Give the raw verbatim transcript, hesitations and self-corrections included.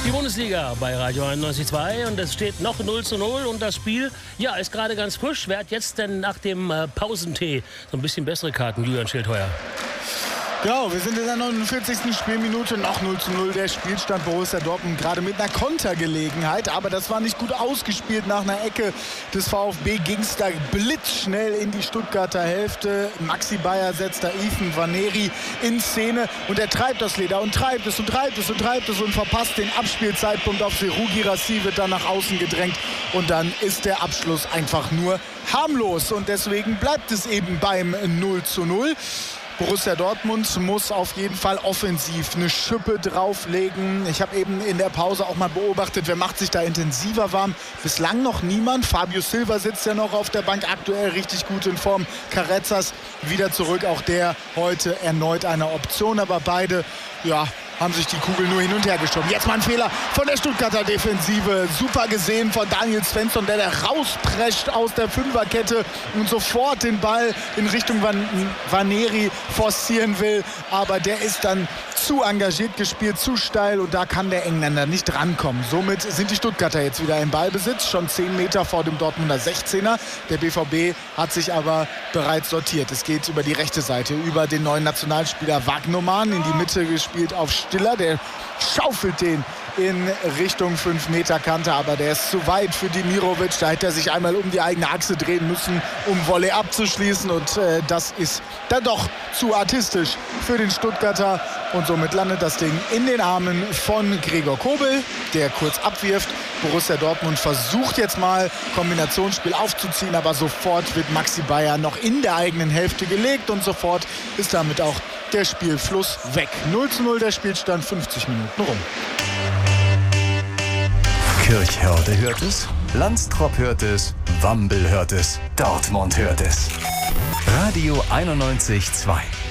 Die Bundesliga bei Radio einundneunzig Komma zwei und es steht noch null zu null und das Spiel, ja, ist gerade ganz frisch. Wer hat jetzt denn nach dem äh, Pausentee so ein bisschen bessere Karten, Julian Schildheuer? Genau, wir sind in der neunundvierzigsten Spielminute, noch null zu null der Spielstand. Borussia Dortmund gerade mit einer Kontergelegenheit, aber das war nicht gut ausgespielt. Nach einer Ecke des VfB ging es da blitzschnell in die Stuttgarter Hälfte. Maxi Bayer setzt da Ethan Vaneri in Szene und er treibt das Leder und treibt es und treibt es und treibt es und verpasst den Abspielzeitpunkt auf Serhou Guirassy, wird dann nach außen gedrängt und dann ist der Abschluss einfach nur harmlos und deswegen bleibt es eben beim null zu null. Borussia Dortmund muss auf jeden Fall offensiv eine Schippe drauflegen. Ich habe eben in der Pause auch mal beobachtet, wer macht sich da intensiver warm. Bislang noch niemand. Fabio Silva sitzt ja noch auf der Bank, aktuell richtig gut in Form. Carrezzas wieder zurück, auch der heute erneut eine Option. Aber beide, ja, haben sich die Kugel nur hin und her geschoben. Jetzt mal ein Fehler von der Stuttgarter Defensive. Super gesehen von Daniel Svensson, der da rausprescht aus der Fünferkette und sofort den Ball in Richtung Van Vaneri forcieren will. Aber der ist dann zu engagiert gespielt, zu steil und da kann der Engländer nicht rankommen. Somit sind die Stuttgarter jetzt wieder im Ballbesitz, schon zehn Meter vor dem Dortmunder sechzehner. Der B V B hat sich aber bereits sortiert. Es geht über die rechte Seite, über den neuen Nationalspieler Wagnoman, in die Mitte gespielt auf Stiller. Der schaufelt den in Richtung fünf Meter Kante, aber der ist zu weit für Dimirovic. Da hätte er sich einmal um die eigene Achse drehen müssen, um Volley abzuschließen und äh, das ist dann doch zu artistisch für den Stuttgarter und somit landet das Ding in den Armen von Gregor Kobel, der kurz abwirft. Borussia Dortmund versucht jetzt mal Kombinationsspiel aufzuziehen, aber sofort wird Maxi Bayer noch in der eigenen Hälfte gelegt und sofort ist damit auch der Spielfluss weg. null zu null der Spielstand, fünfzig Minuten rum. Kirchhörde hört es, Landstrop hört es, Wambel hört es, Dortmund hört es. Radio einundneunzig Komma zwei.